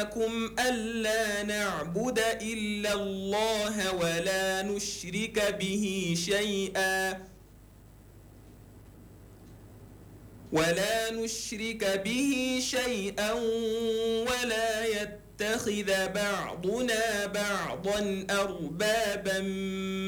لكم ألا نعبد إلا الله ولا نشرك به شيئا ولا يتخذ بعضنا بعضا أربابا